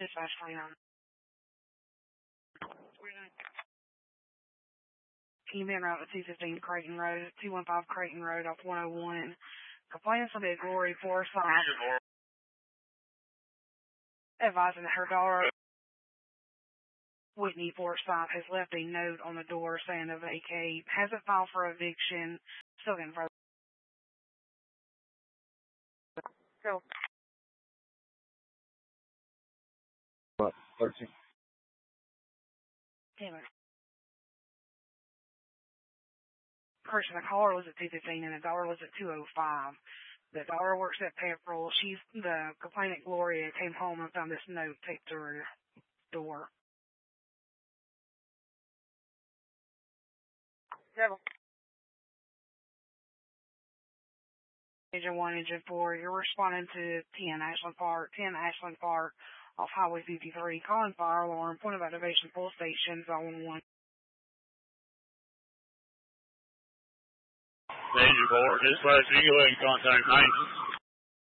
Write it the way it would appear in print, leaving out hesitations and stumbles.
Dispatch 29. Can you be en route to 215 Creighton Road, 215 Creighton Road off 101? Complaints will be a Glory Forsyth. Advising that her daughter, Whitney Forsyth, has left a note on the door saying to vacate. Hasn't filed for eviction. Still getting further. Go. What? 13. Damn it. Person, the caller was at 215 and the daughter was at 205. The daughter works at Pepperell. The complainant Gloria came home and found this note taped to her door. Devil. Agent 1, Agent 4, you're responding to 10 Ashland Park off Highway 53. Calling fire alarm, point of activation, full station, 011. Agent 4, dispatch, you go ahead and contact 9.